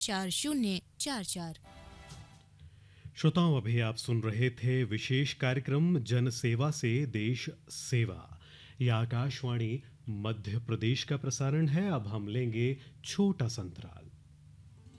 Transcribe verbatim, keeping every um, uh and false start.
चार शून्य चार चार। श्रोताओं, अभी आप सुन रहे थे विशेष कार्यक्रम जन सेवा से देश सेवा। यह आकाशवाणी मध्य प्रदेश का प्रसारण है। अब हम लेंगे छोटा संतरा।